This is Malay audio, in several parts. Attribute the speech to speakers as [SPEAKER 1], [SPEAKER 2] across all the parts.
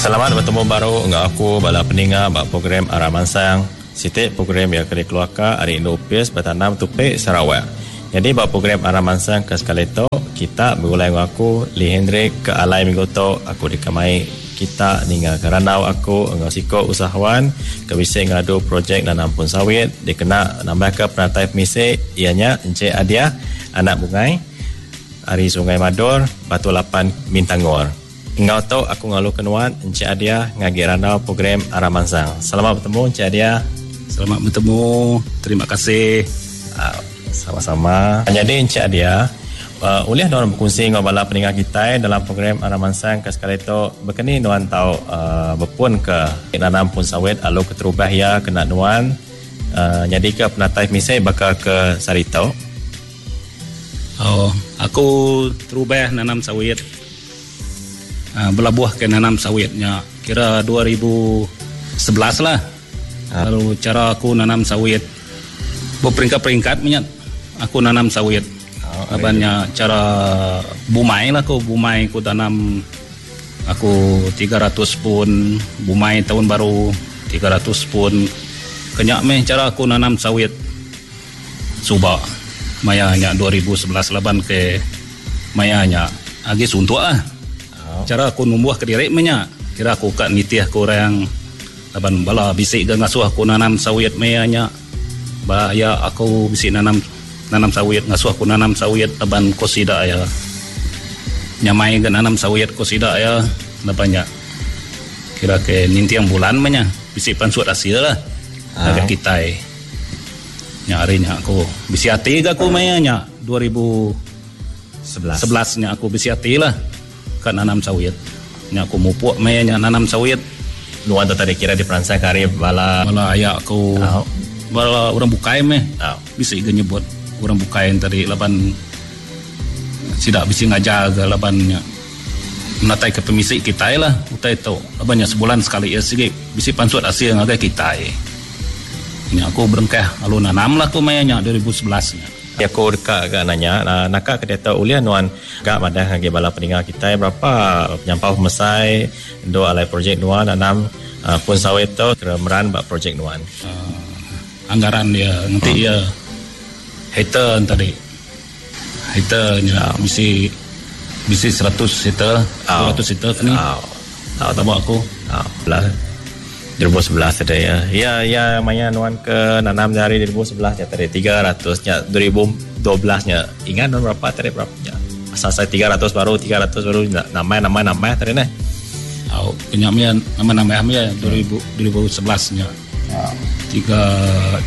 [SPEAKER 1] Selamat bertemu baru dengan aku bala pendengar bak program Arah Mansang. Sitik program yang akan dikeluarkan hari ini UPS Bertanam Tupik Sarawak. Jadi bak program Arah Mansang ke sekali tu kita berulai dengan aku Lee Hendrik ke alai minggu tu aku dikamai kita dengan keranau aku dengan siko usahawan ke bisa ngadu projek nanam pun sawit dikena nambah ke penatai pemisik ianya Encik Adia anak bungai hari Sungai Mador Batu Lapan Mintangor. Engkau tahu aku ngalu kenuan Encik Adia ngagi ranau program Arah Mansang. Selamat bertemu Encik Adia.
[SPEAKER 2] Selamat bertemu. Terima kasih.
[SPEAKER 1] Sama-sama. Jadi Encik Adia, uliah nuan berkongsi dengan bala pendengar kita dalam program Arah Mansang ke sekali itu berkini nuan tahu berpun ke nanam pun sawit alu keterubah ya kena nuan jadi ke penatai misai bakal ke Sarito.
[SPEAKER 2] Aku terubah nanam sawit. Belabuh ke nanam sawitnya kira 2011 lah. Lalu cara aku nanam sawit berperingkat-peringkat minyak aku nanam sawit. Abannya cara bumai lah aku tanam aku 300 pun bumai tahun baru 300 pun kenyak meh cara aku nanam sawit subak mayanya 2011 laban ke mayanya agi suntuk ah. Cara aku numbuh ke diri menya kira aku kat nitih aku orang laban bala bisik ke ngasuh aku nanam sawit mayanya ba ya aku bisik nanam sawit ngasuh aku nanam sawit laban kosida ya nyamai ke nanam sawit kosida ya labannya kira ke nintiang bulan menya bisik pansut hasil lah agak kitai nyarinya aku bisik hati ke aku mayanya 2011 nya aku bisik hati lah kan nanam sawit nya aku mupuk mayanya nanam sawit
[SPEAKER 1] Nuan tu tadi kira di Peransai karib bala
[SPEAKER 2] ayak aku bala orang bukai meh bisa iga nyebut orang bukai tadi laban sidak bisa ngajaga labannya menatai ke pemisik kita lah utai tu labannya sebulan sekali ya sikit bisa pansut hasil ngagai kita ini aku berengkah lalu nanam lah aku mayanya 2011 nya.
[SPEAKER 1] Ya aku dekat agak nanya nakak ke data ulian nuan agak madah ngagi bala pendengar kita berapa penyampau mesai do alai projek nuan nanam pun sawit tu kemeran bak projek nuan
[SPEAKER 2] anggaran dia nanti ya hektar tadi hektarnya misi 100 hektar 200 hektar ni tahu aku
[SPEAKER 1] belah 2011 tadi ya maya nuan ke nanam dari 2011 ya tadi 300 nya 2012 nya ingat nuan berapa tadi berapa nya asal saya 300 baru nama tadi nah
[SPEAKER 2] penyamian nama ya 2011 nya 300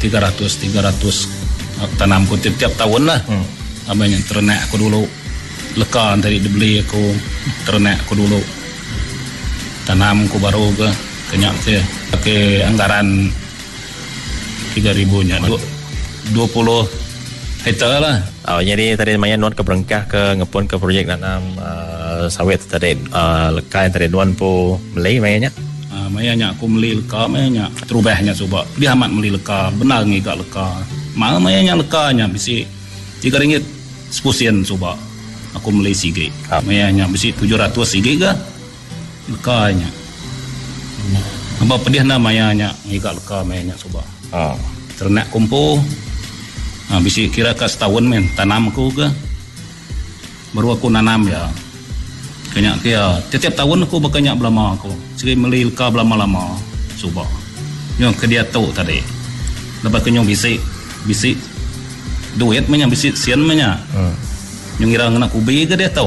[SPEAKER 2] tanamku tiap tahun lah namanya ternak aku dulu lekan tadi dibeli aku ternak aku dulu tanamku baru ke kenyak saya pakai anggaran 3,000 nya 20 hektar lah.
[SPEAKER 1] Jadi tadi namanya nuan ke berengkah ke ngepun ke projek nanam sawit tadi lekai tadi nuan po beli mayanya.
[SPEAKER 2] Mayanya aku beli leka mayanya terubahnya coba dia amat beli leka benar ngigak leka. Mayanya lekanya bisi 3 ringgit 10 sen coba. Aku beli sige. Mayanya bisi 700 sige ke lekanya. Apa pedih namanya ngigak leka mayanya coba. Ternak kumpu. Bisi kira ke setahun men tanam aku ke. Baru aku nanam ya. Kenyak dia tiap tahun aku berkenyak belama aku. Sekali beli leka belama-lama coba. Yang ke dia tahu tadi. Lepas kenyong bisi duit menya bisi sian menya. Yang kira ngena kubi ke dia tahu.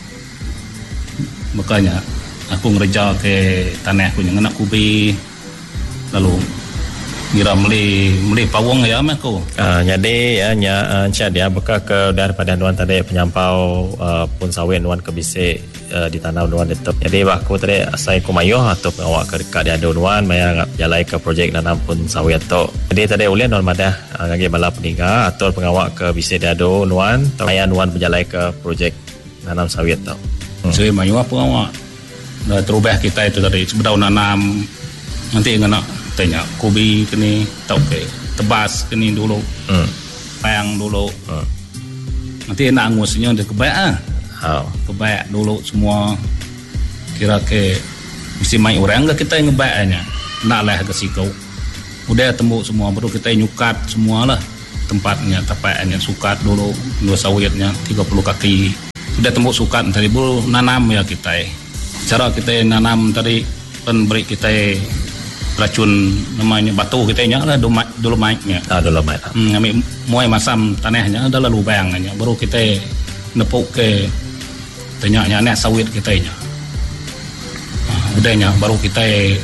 [SPEAKER 2] Makanya aku ngereja ke tanah aku yang nak kubi lalu kira beli pawang ya aku.
[SPEAKER 1] Jadi ya Encik dia bekal ke daripada nuan tadi penyampau pun sawit nuan ke bisik ditanam nuan tetap. Jadi aku tadi saya kumayuh atau pengawak ke dekat dia ada nuan maya jalai ke projek nanam pun sawit tu. Jadi tadi ulian nuan madah ngagi bala peninggal atau pengawak ke bisik dia ada nuan maya nuan berjalai ke projek nanam sawit tu.
[SPEAKER 2] Saya mayuh pengawak terubah kita itu tadi sebelum nanam nanti ngena tanya kubi kini tau ke tebas kini dulu payang dulu nanti nak angusnya dia kebaik kebaik dulu semua kira ke mesti main orang ke kita ngebaknya nak lah ke sikau udah tembuk semua baru kita nyukat semualah tempatnya tapaknya sukat dulu 2 sawitnya 30 kaki sudah tembuk sukat tadi baru nanam ya kita cara kita nanam tadi kan beri kita racun namanya batu kita nya lah dolomitnya
[SPEAKER 1] dolomite
[SPEAKER 2] ambil muai masam tanahnya adalah lubangnya baru kita nepuk ke tanyanya anak sawit kita nya udahnya baru kita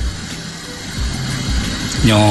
[SPEAKER 2] nyo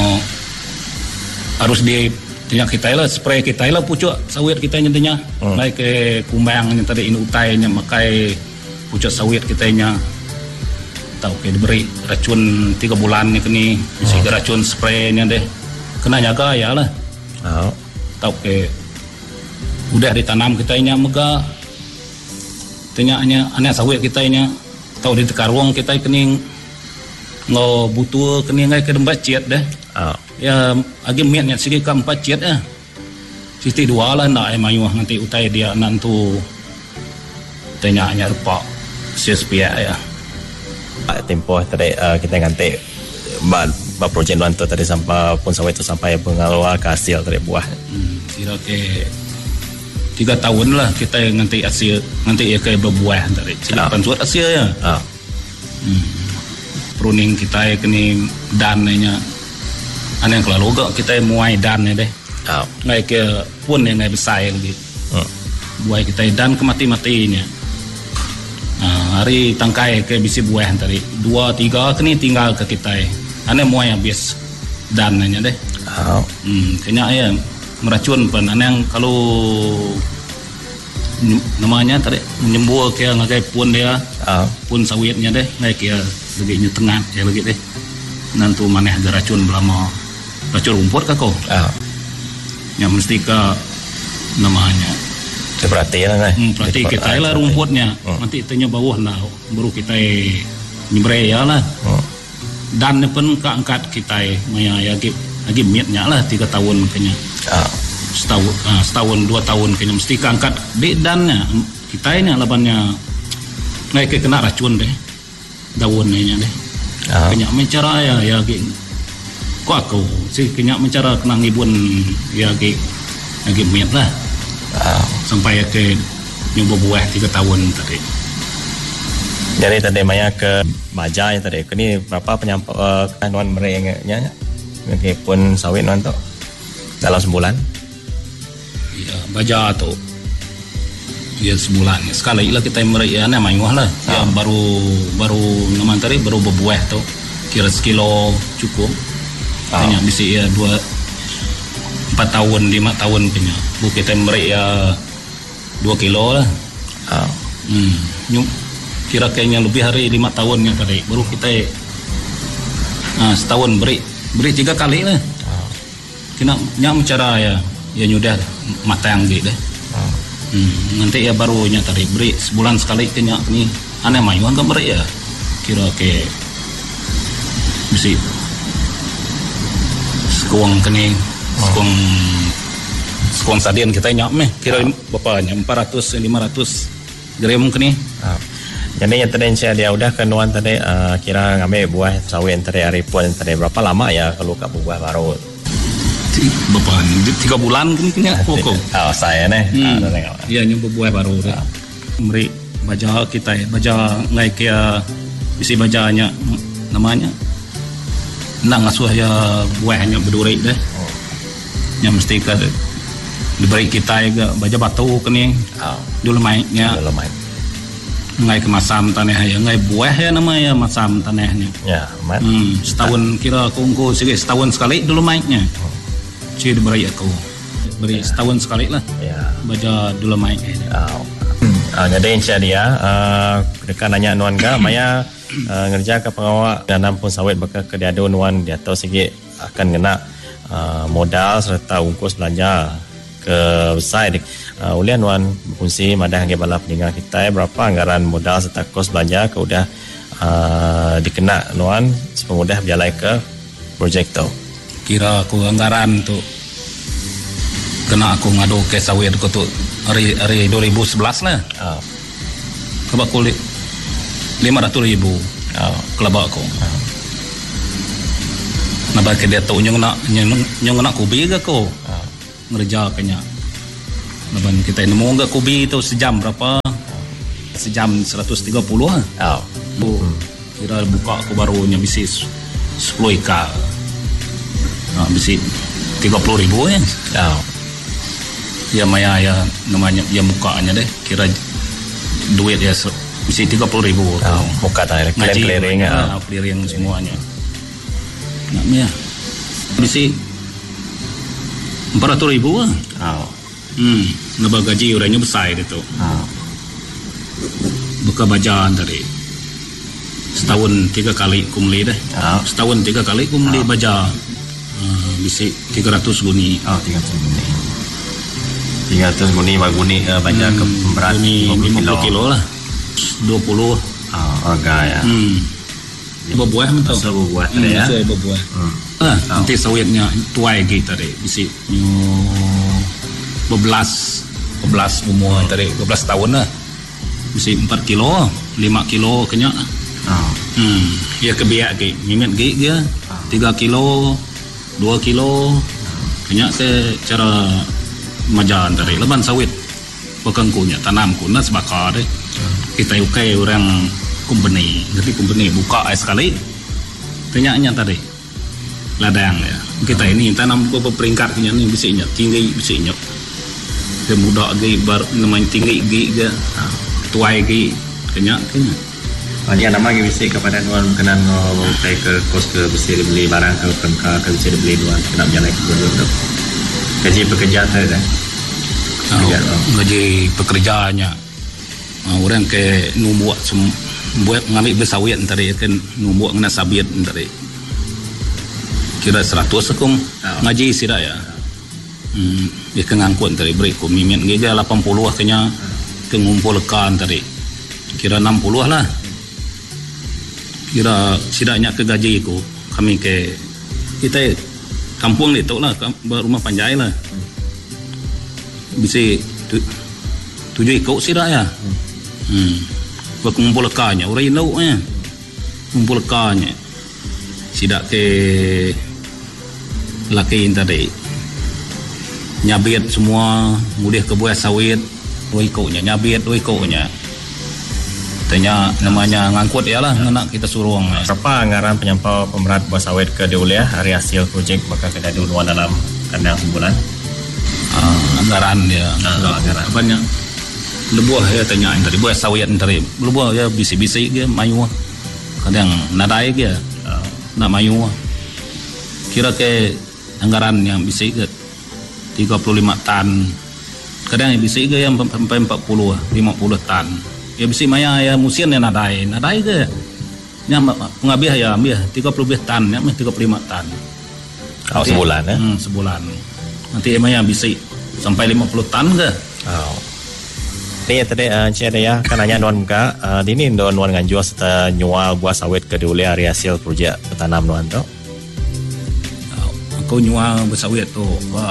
[SPEAKER 2] harus di tanya kita lah spray kita lah pucuk sawit kita nya tanya naik ke kumbang yang tadi inutainya makai pucuk sawit kita nya tahu ke diberi racun 3 bulan ni kini mesti racun spraynya deh kena jaga ya lah tahu ke udah ditanam kita nya mega tanyanya anak sawit kita nya tahu di tekarwang kita kening ngo butuh kening ngai ke dembat ciat deh ya agi miatnya segi ka 4 ciat siti 2 lah nak mayu nanti utai dia nantu tanyanya rupa sia-sia ya
[SPEAKER 1] tempoh tadi kita ganti projek luan tu tadi sampai pun sawit tu sampai pengeluar ke hasil tadi buah
[SPEAKER 2] kira ke 3 tahun lah kita nanti hasil nanti ya kayak berbuah tadi silakan suat hasil ya pruning kita kini dannya ane yang kalau gak kita muai dan deh ngai ke pun yang ngai besar lagi buah kita dan kemati-matinya hari tangkai ke bisi buah tadi 2-3 kini tinggal ke kita ane muai habis dannya deh kayaknya ya meracun pun ane yang kalau namanya tadi menyembuh ke ngagai pun dia pun sawitnya deh ngai ke lebih tengah ya lagi deh nantu maneh ada racun belama racun rumput kah kau yang mesti ke namanya
[SPEAKER 1] perhati lah
[SPEAKER 2] perhati kita lah rumputnya nanti tanya bawah lah baru kita nyembre ya lah dan pun keangkat kita maya lagi miatnya lah 3 tahun kayaknya setahun 2 tahun kayaknya mesti keangkat di dannya kita ini labannya naik kena racun deh daunnya deh kayaknya mencara ya kok aku sih kayaknya mencara kena ngibun ya lagi miat lah sampai ke nyoba buah 3 tahun tadi.
[SPEAKER 1] Jadi tadi Maya ke Baja tadi. Ini berapa penyampaian nuan merengnya? Meskipun sawit nuan tu dalam sebulan.
[SPEAKER 2] Ya Baja tu. Ya sebulan. Sekali lah kita mereka ni mayuah lah. Ya baru nama tadi baru berbuah tu. Kira sekilo cukup. Hanya bisa ya 4 tahun 5 tahun punya. Bu kita mereka 2 kilo lah. Kira kayaknya lebih hari 5 tahunnya tadi. Baru kita setahun beri 3 kali lah. Kena nyam cara ya nyudah matang gitu deh. Nanti ya barunya tadi beri sebulan sekali kena ni aneh mayu angka beri ya. Kira ke bisi sekuang kening sekuang sadian kita nyam kira bapaknya 400-500 gram kening.
[SPEAKER 1] Jadi yang tadi saya dia udah kenuan tadi kira ngambil buah sawit tadi hari pun tadi berapa lama ya kalau kat buah baru?
[SPEAKER 2] Berapa? 3 bulan kini pokok.
[SPEAKER 1] Saya nih.
[SPEAKER 2] Iya nyoba buah baru. Beri baja kita baja ngai kia isi bajanya namanya. Nang ngasuh ya buahnya berduri deh. Yang mesti ke diberi kita ya baja batu kini. Dulu mainnya. Ngai ke masam tanah ya ngai buah ya namanya masam tanahnya
[SPEAKER 1] ya
[SPEAKER 2] setahun kira aku setahun sekali dulu mainnya sih diberi aku beri setahun sekali lah
[SPEAKER 1] ya
[SPEAKER 2] baca dulu mainnya
[SPEAKER 1] jadi insya dia dekat nanya nuan ga maya ngerja ke pengawal nanam pun sawit bakal ke diadu nuan dia tahu sikit akan kena modal serta ungkus belanja ke besar ulian nuan berfungsi madah hanggai balap peninggal kita berapa anggaran modal serta kos belanja ke udah dikena nuan sepemudah berjalan ke projek tu
[SPEAKER 2] kira aku anggaran tu kena aku ngadu ke sawit aku tu hari 2011 lah sebab aku 500,000 kelabak ko. Nabak ke dia tu nyong nak kubi ke ko. Ngerja kanya. Naban kita nemu ke kubi tu sejam berapa? Sejam 130 ah. Kira buka aku barunya bisi 10 ika. Bisi 30,000 ya. Ya maya ya namanya ya mukanya deh. Kira duit ya bisi 30,000.
[SPEAKER 1] Muka tak clearing
[SPEAKER 2] clearing semuanya. Naknya bisi 400,000 ah. Nabag gaji orangnya besar itu. Buka bajaan tadi. Setahun 3 kali kumli deh. Setahun 3 kali kumli baja. Bisi 300 guni.
[SPEAKER 1] 300 guni. 300 guni baguni baja ke berat
[SPEAKER 2] 50 kilo lah. 20.
[SPEAKER 1] Harga ya.
[SPEAKER 2] Berbuah mentau.
[SPEAKER 1] Berbuah tadi ya.
[SPEAKER 2] Berbuah. Nanti sawitnya tuai gitu tadi. Bisi 12 umur tadi 12 tahun lah. Bisi 4 kilo 5 kilo kenya. Ya kebiak ke mimet ke dia 3 kilo 2 kilo kenya secara majan tadi leban sawit pekengkunya tanam kuna sebakar deh. Kita ukai orang company jadi company buka sekali kenyanya tadi ladang ya. Kita ini tanam beberapa peringkat kenya ni bisinya tinggi bisinya muda ge bar namanya tinggi ge tuai ge kenya.
[SPEAKER 1] Dia nama ge bisi kepada nuan kena ngotai ke kos ke bisi beli barang ke pengka ke bisi beli nuan kena jalan ke dulu. Gaji pekerja tu dah.
[SPEAKER 2] Gaji pekerjaannya. Orang ke numbuak buat ngambil bersawit tadi kan numbuak kena sabit tadi. Kira 100 sekum ngaji sida ya. Dia kengangkut tadi beri ko mimin geja 80 kenya kengumpulkan tadi. Kira 60 lah. Kira sidaknya ke gaji ko kami ke kita kampung itu lah rumah panjai lah. Bisa 7 ikut sidak ya. Berkumpulkannya orang inaunya. Kumpulkannya. Sidak ke laki tadi. Nyabit semua mudah ke buah sawit. Ikutnya nyabit ikutnya. Tanya namanya ngangkut ya lah nak kita suruh.
[SPEAKER 1] Berapa anggaran penyampau pemerat buah sawit ke Deuliah hari hasil projek bakal kena diunuan dalam kandang sebulan? Anggaran dia. Anggaran
[SPEAKER 2] banyak. Lebuah ya tanya tadi buah sawit tadi. Lebuah ya bisi-bisi dia mayu. Kadang nadai dia. Nak mayu. Kira ke anggaran yang bisi ke 35 tan. Kadang yang bisi ke yang sampai 40 50 tan. Ya bisi maya ya musim yang nadai ke. Nya pengabih ya ambil 30 tan ya 35 tan.
[SPEAKER 1] Kalau sebulan ya.
[SPEAKER 2] Sebulan. Nanti maya bisi sampai 50 tan ke.
[SPEAKER 1] Ni tadi Encik Daya kan nanya nuan muka dini nuan nganjur serta nyual buah sawit ke Deuliah hari hasil projek bertanam nuan tu.
[SPEAKER 2] Aku nyual buah sawit tu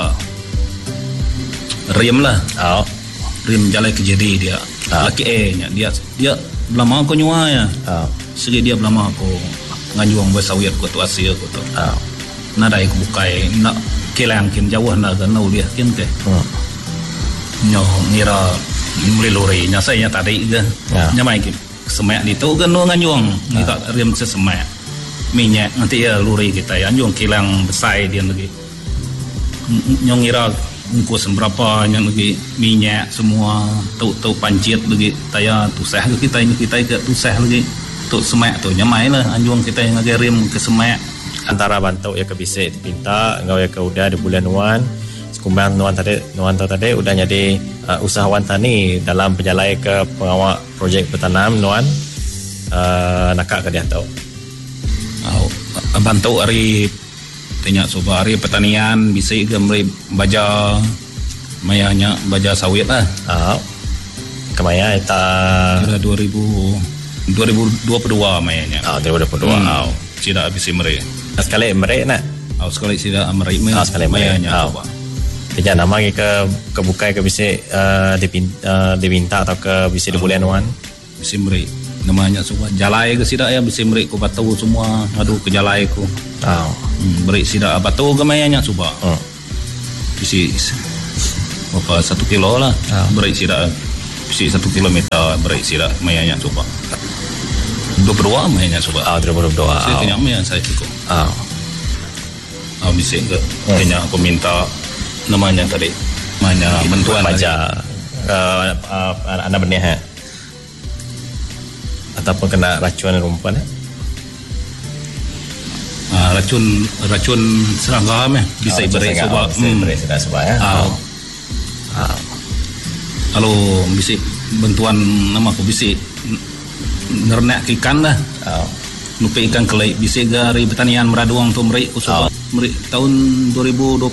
[SPEAKER 2] rim lah. Rim jalan kejadi dia. Laki nya dia belama aku nyual ya. Segi dia belama aku nganjur buah sawit ku tu hasil ku tu. Nadai ku bukai nak kilang kin jauh nak nau dia kin ke. Nyo ngira mulai lori nya saya tadi ke nya mai ke semak di tu kan nganjung ngika rem sesemak minyak nanti ya lori kita ya anjung kilang besar dia lagi nyong ngira bungkus berapa nya lagi minyak semua tu pancit lagi taya tusah kita ini kita ke tusah lagi tu semak tu nya mai lah anjung kita yang ngage rem ke semak
[SPEAKER 1] antara bantu ya ke bisik dipinta ngau ya ke udah di bulan nuan kumbang nuan tadi udah jadi usahawan tani dalam penjalai ke pengawal projek bertanam nuan nakak ke dia tahu.
[SPEAKER 2] Bantu hari tanya coba hari pertanian bisa gambar baja mayanya baja sawit lah.
[SPEAKER 1] Kemaya itu
[SPEAKER 2] kira 2022 mayanya.
[SPEAKER 1] 2022.
[SPEAKER 2] Tidak bisa mereka.
[SPEAKER 1] Sekali mereka nak.
[SPEAKER 2] Sekali tidak mereka.
[SPEAKER 1] Sekali mayanya. Tidak nama ke bukai ke bisa diminta atau ke bisa di bulan wan
[SPEAKER 2] bisa beri namanya semua jalai ke sidak ya bisi merik ko batu semua ngadu ke jalai ko. Berik sidak batu ke mayanya suba. Bisi berapa 1 kilo lah. Berik sidak bisi 1 kilometer berik sidak mayanya suba. 22 mayanya suba.
[SPEAKER 1] 22.
[SPEAKER 2] Saya kenyang maya saya ko. Bisi ke kenyang aku minta namanya tadi. Namanya bantuan
[SPEAKER 1] baca anak benih ataupun kena racun rumput
[SPEAKER 2] racun serangga bisa beri sebab kalau bisa bantuan nama aku bisa nernak ikan dah nupi ikan kelai bisa dari pertanian meraduang tu merik tahun 2025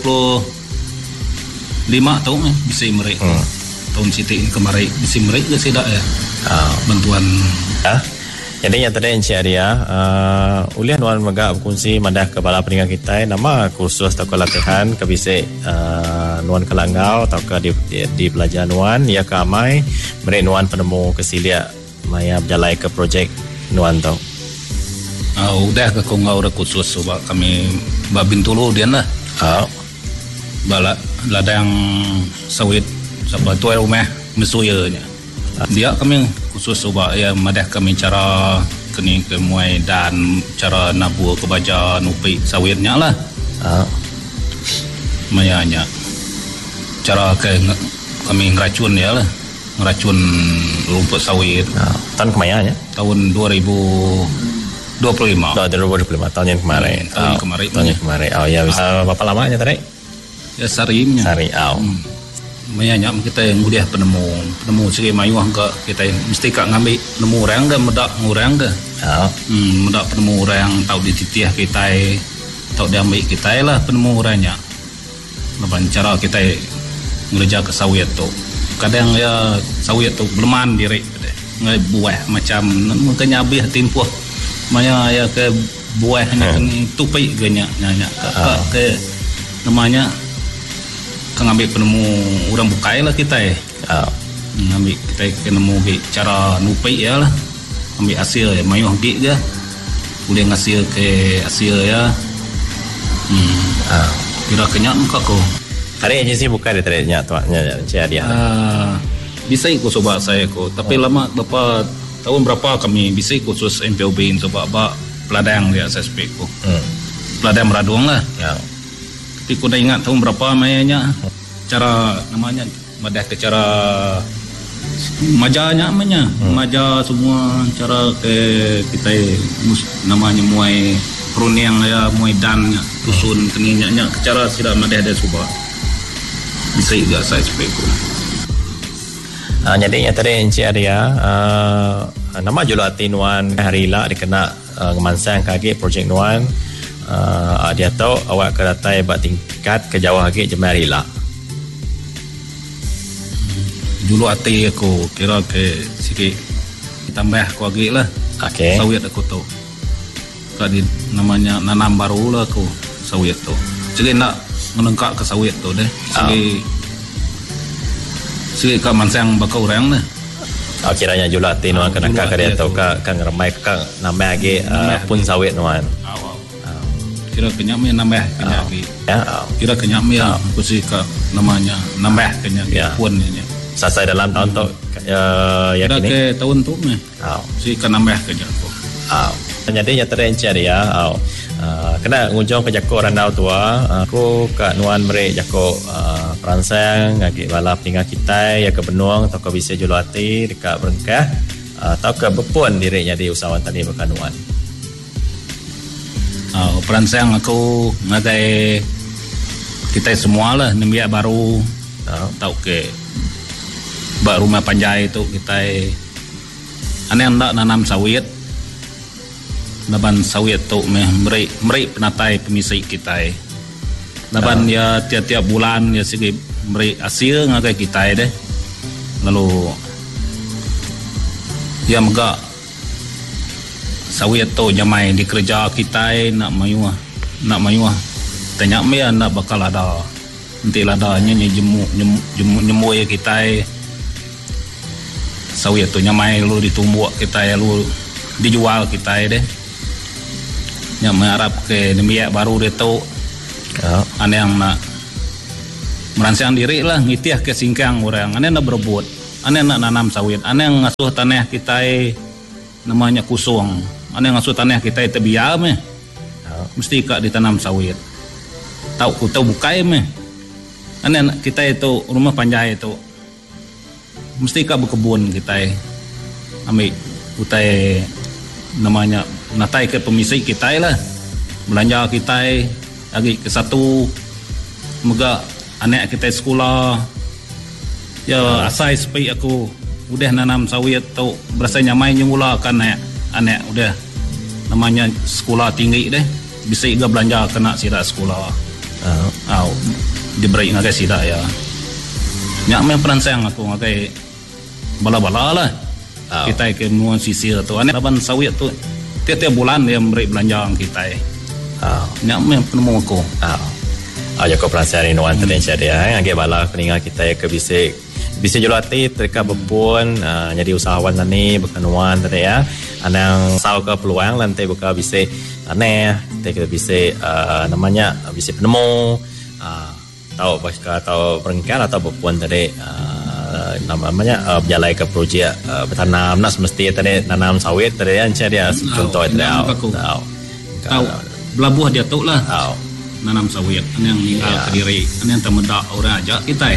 [SPEAKER 2] tahun bisa merik tahun sitik kemarin bisa merik ke tidak ya bantuan.
[SPEAKER 1] Jadi yang tadi Encik Arya ulian nuan megak berkongsi madah kepala peningan kita nama kursus atau latihan ke bisik nuan kelanggau atau ke di pelajar nuan ia ke amai beri nuan penemu kesilia maya berjalai ke projek nuan tau.
[SPEAKER 2] Udah ke kongau udah kursus sebab kami babin tulu dia lah. Bala ladang sawit sebab tu rumah mesuyanya. Dia kami khusus ubah ya madah kami cara kini ke muai dan cara nabur ke baja nupi sawitnya lah. Mayanya cara ke kami ngeracun ya lah, ngeracun rumput sawit.
[SPEAKER 1] Tahun kemayanya?
[SPEAKER 2] Tahun 2025.
[SPEAKER 1] 2025 tahun yang kemarin. Tahun yang kemarin. Ya bisa berapa lamanya tadi?
[SPEAKER 2] Ya sarinya.
[SPEAKER 1] Sari.
[SPEAKER 2] Mayanya kita yang mudah penemu segi mayuah ke kita mesti kak ngambil penemu orang ke medak orang ke medak penemu orang tahu dititiah kita tahu diambil kita lah penemu orangnya lepas cara kita ngerja ke sawit tu kadang ya sawit tu beleman diri ngai buah macam makanya habis timpuh maya ya ke buahnya ni tupai ganya nanya ke namanya ngambil penemu orang bukai lah kita ngambil kita nemu cara nupai ya lah ambil hasil ya mayuh gig ke boleh ngasih ke hasil ya kira kenyang muka ko
[SPEAKER 1] hari agensi buka di tadinya tuanya jadi
[SPEAKER 2] bisa ikut coba saya ko tapi lama berapa tahun berapa kami bisa khusus MPOB in coba peladang dia SSP ko peladang meraduang lah tapi aku dah ingat tahun berapa mayanya cara namanya madah ke cara majanya maja semua cara ke kita namanya muai peruniang ya muai dan tusun keninya cara sila madah ada subah bisa juga saya speku.
[SPEAKER 1] Jadi yang tadi Encik Arya nama julati nuan hari lah dikena ngemansang kaki projek nuan dia tahu awak ke datai buat tingkat ke jauh lagi jemari lah.
[SPEAKER 2] Dulu hati aku kira ke sikit tambah aku lagi lah. Sawit aku tahu. Tadi namanya nanam baru lah aku sawit tu. Jadi nak menengkak ke sawit tu deh. Sikit ke mansang bakal orang lah.
[SPEAKER 1] Kiranya julati nuan kena ke dia tahu ke ngeremai ke nambah lagi pun sawit nuan.
[SPEAKER 2] Kira kenyam ya nambah kenyam kira kenyam ya aku sih ke namanya nambah kenyam pun ini
[SPEAKER 1] selesai dalam tahun tu
[SPEAKER 2] ya kini ke tahun tu sih ke nambah kenyam aku
[SPEAKER 1] jadi yang terencari ya kena ngujung ke jako randau tua aku ke nuan merek jako peransang ngagi balap tinggal kita ya ke benuang atau ke bisa julati dekat berengkah atau ke bepun diri jadi usahawan tadi berkanuan.
[SPEAKER 2] Peransang aku ngagai kita semua lah nembiak baru tahu ke bak rumah panjai itu kita aneh hendak nanam sawit laban sawit tu meri penatai pemisai kita laban ya tiap-tiap bulan ya segi meri hasil ngagai kita deh lalu ya megak sawit tu jamai di kerja kita nak mayuah tanya me nak bakal ada nanti ladanya jemu kita sawit tu nyamai lu ditumbuk kita lu dijual kita deh. Nyamai harap ke demiak baru dia tu. Ane yang nak merancang diri lah ngitiah ke singkang orang. Ane nak berebut. Ane nak nanam sawit. Ane yang ngasuh tanah kita namanya kusung. Ane yang ngasuh tanah kita tebiam mesti kak ditanam sawit. Tahu bukai Ane kita itu rumah panjai itu mesti kak berkebun kita ambil utai namanya natai ke pemisai kita lah belanja kita lagi ke satu moga anak kita sekolah ya asai supaya aku udah nanam sawit tu berasa nyamai nyula kan anak udah namanya sekolah tinggi deh bisa juga belanja kena sidak sekolah diberi ngagai sidak ya nyak main perancang aku ngagai bala-bala lah kita ke nuan sisir tu anak laban sawit tu tiap-tiap bulan dia beri belanja kita nyak main penemu aku
[SPEAKER 1] Joko perasaan ini nuan terdengar dia ngagai bala peningat kita ke bisa julati mereka berpun jadi usahawan tani bukan nuan tadi ya anang sau ke peluang lantai buka bisa aneh kita bisa namanya bisa penemu tahu pasca atau perengkar atau berpun tadi namanya berjalai ke projek bertanam nak semesti tadi nanam sawit tadi kan dia contoh tadi
[SPEAKER 2] tahu belabuh dia tu lah nanam sawit yang tinggal ke diri yang temedak orang aja kita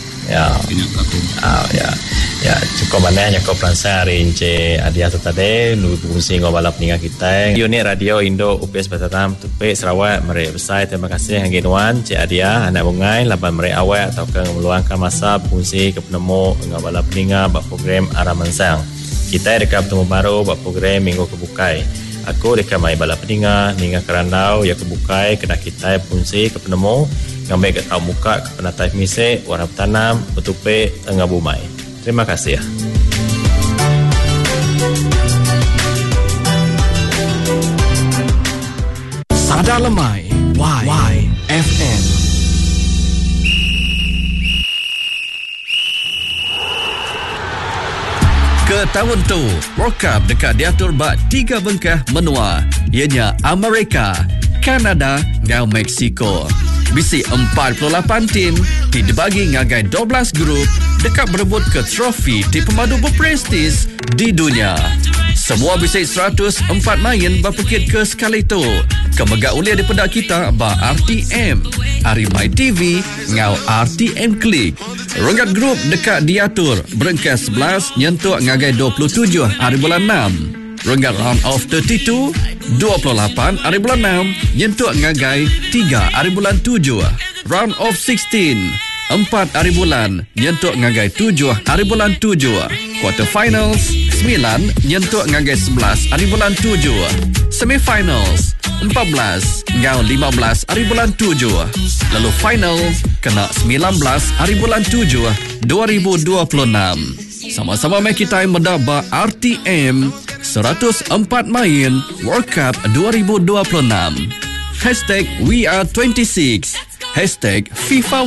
[SPEAKER 1] ya cukup banyak kau perancang rinci adia tadi fungsi ngobala peningat kita unit radio Indo UPS Batam Tupik Sarawak mereka besar terima kasih yang ginuan Cik Adia anak bungai laban mereka awak atau meluangkan masa fungsi ke penemu ngobala peningat buat program Aramansang kita dekat bertemu baru buat program minggu kebukai aku dekat mai bala peningat hingga kerandau ya kebukai kena kita fungsi ke penemu yang baik tahu muka ke penatai misek warna tanam betupe tengah bumai. Terima kasih ya.
[SPEAKER 3] Sadar Lemai YFM. Ke tahun tu, World Cup dekat diatur bak 3 bengkah menua. Ianya Amerika, Kanada dan Mexico. Bisi 48 tim dibagi ngagai 12 grup dekat berebut ke trofi di pemadu berprestis di dunia. Semua bisi 104 main berpekit ke sekali tu. Kemegak ulia di pedak kita ba RTM, Arimai TV ngau RTM Klik. Ronggat grup dekat diatur berengkas 11 nyentuk ngagai 27 hari bulan 6. Ronggat round of 32 28 hari bulan 6 nyentuk ngagai 3 hari bulan 7. Round of 16 4 hari bulan nyentuk ngagai 7 hari bulan 7. Quarter finals 9 nyentuk ngagai 11 hari bulan 7. Semifinals 14 ngau 15 hari bulan 7. Lalu final kena 19 hari bulan 7 2026. Sama-sama mai kita mendaba RTM 104 main World Cup 2026. #WeAre26 #FIFA